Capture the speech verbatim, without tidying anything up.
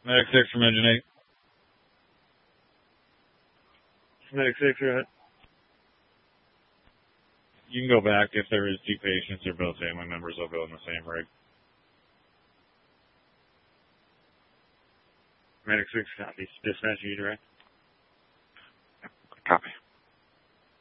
Medic six from engine eight. Medic six, right. You can go back if there is two patients or both family members. I'll go in the same rig. Medic six copies. Dispatch, you direct. Copy.